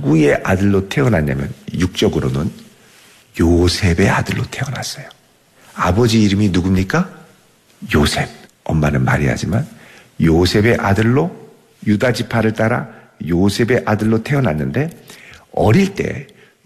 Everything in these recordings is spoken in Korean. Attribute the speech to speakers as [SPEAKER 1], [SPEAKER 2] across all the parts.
[SPEAKER 1] 누구의 아들로 태어났냐면 육적으로는 요셉의 아들로 태어났어요. 아버지 이름이 누굽니까? 요셉. 엄마는 마리아지만 요셉의 아들로 유다 지파를 따라 요셉의 아들로 태어났는데 어릴 때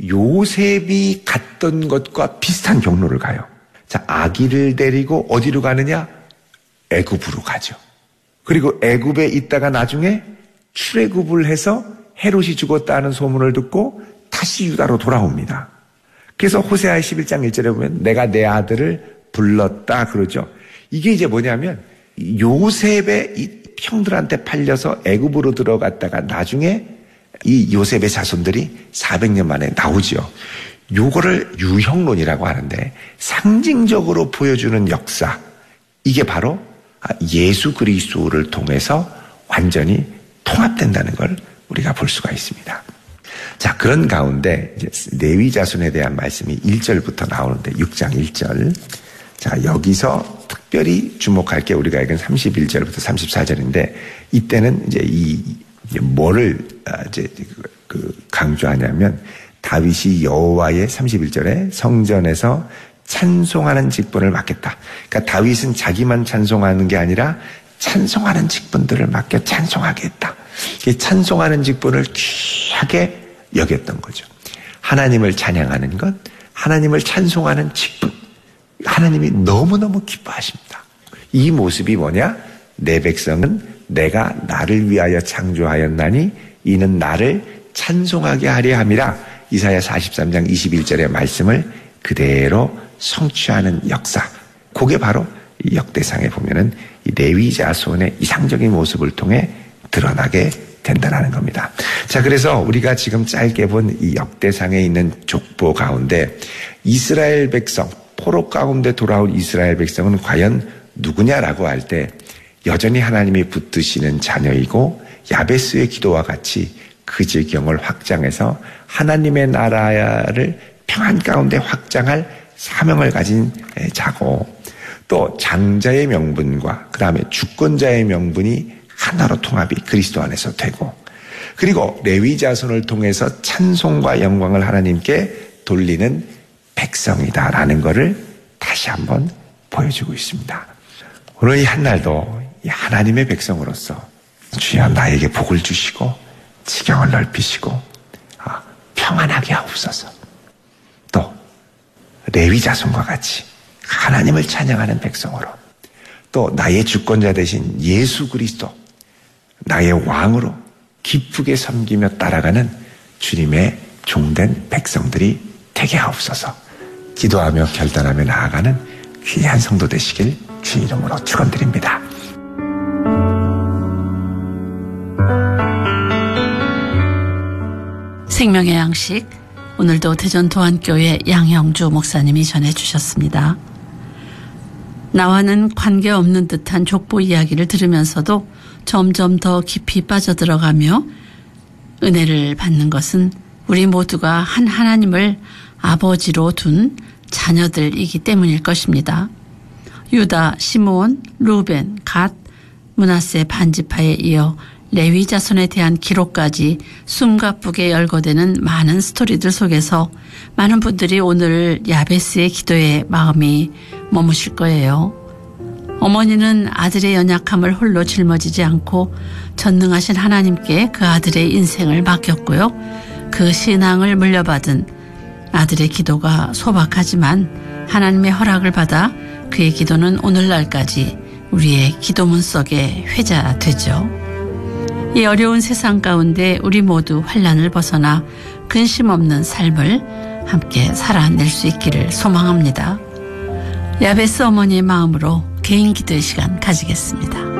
[SPEAKER 1] 요셉이 갔던 것과 비슷한 경로를 가요. 자, 아기를 데리고 어디로 가느냐? 애굽으로 가죠. 그리고 애굽에 있다가 나중에 출애굽을 해서 헤롯이 죽었다는 소문을 듣고 다시 유다로 돌아옵니다. 그래서 호세아 11장 1절에 보면 내가 내 아들을 불렀다 그러죠. 이게 이제 뭐냐면 요셉의 이 형들한테 팔려서 애굽으로 들어갔다가 나중에 이 요셉의 자손들이 400년 만에 나오죠. 요거를 유형론이라고 하는데 상징적으로 보여주는 역사, 이게 바로 예수 그리스도를 통해서 완전히 통합된다는 걸 우리가 볼 수가 있습니다. 자, 그런 가운데 이제 레위 자손에 대한 말씀이 1절부터 나오는데 6장 1절. 자, 여기서 특별히 주목할 게 우리가 읽은 31절부터 34절인데 이때는 이제 뭐를 이제 강조하냐면 다윗이 여호와의 31절에 성전에서 찬송하는 직분을 맡겠다. 그러니까 다윗은 자기만 찬송하는 게 아니라 찬송하는 직분들을 맡겨 찬송하게 했다. 이 찬송하는 직분을 귀하게 여겼던 거죠. 하나님을 찬양하는 것, 하나님을 찬송하는 직분, 하나님이 너무너무 기뻐하십니다. 이 모습이 뭐냐? 내 백성은 내가 나를 위하여 창조하였나니 이는 나를 찬송하게 하려 함이라. 이사야 43장 21절의 말씀을 그대로 성취하는 역사. 그게 바로 이 역대상에 보면은 이 레위 자손의 이상적인 모습을 통해 드러나게 된다는 겁니다. 자, 그래서 우리가 지금 짧게 본 이 역대상에 있는 족보 가운데 이스라엘 백성, 포로 가운데 돌아온 이스라엘 백성은 과연 누구냐라고 할 때 여전히 하나님이 붙드시는 자녀이고 야베스의 기도와 같이 그 지경을 확장해서 하나님의 나라를 평안 가운데 확장할 사명을 가진 자고 또 장자의 명분과 그 다음에 주권자의 명분이 하나로 통합이 그리스도 안에서 되고 그리고 레위 자손을 통해서 찬송과 영광을 하나님께 돌리는 백성이다라는 것을 다시 한번 보여주고 있습니다. 오늘 이 한날도 이 하나님의 백성으로서 주여 나에게 복을 주시고 지경을 넓히시고 평안하게 하옵소서. 또 레위 자손과 같이 하나님을 찬양하는 백성으로 또 나의 주권자 되신 예수 그리스도 나의 왕으로 기쁘게 섬기며 따라가는 주님의 종된 백성들이 되게 하옵소서. 기도하며 결단하며 나아가는 귀한 성도 되시길 주 이름으로 축원드립니다.
[SPEAKER 2] 생명의 양식, 오늘도 대전 도안교회 양형주 목사님이 전해주셨습니다. 나와는 관계없는 듯한 족보 이야기를 들으면서도 점점 더 깊이 빠져들어가며 은혜를 받는 것은 우리 모두가 한 하나님을 아버지로 둔 자녀들이기 때문일 것입니다. 유다, 시므온, 루벤, 갓, 므낫세 반지파에 이어 레위 자손에 대한 기록까지 숨가쁘게 열거되는 많은 스토리들 속에서 많은 분들이 오늘 야베스의 기도에 마음이 머무실 거예요. 어머니는 아들의 연약함을 홀로 짊어지지 않고 전능하신 하나님께 그 아들의 인생을 맡겼고요. 그 신앙을 물려받은 아들의 기도가 소박하지만 하나님의 허락을 받아 그의 기도는 오늘날까지 우리의 기도문 속에 회자되죠. 이 어려운 세상 가운데 우리 모두 환난을 벗어나 근심 없는 삶을 함께 살아낼 수 있기를 소망합니다. 야베스 어머니의 마음으로 개인 기도의 시간 가지겠습니다.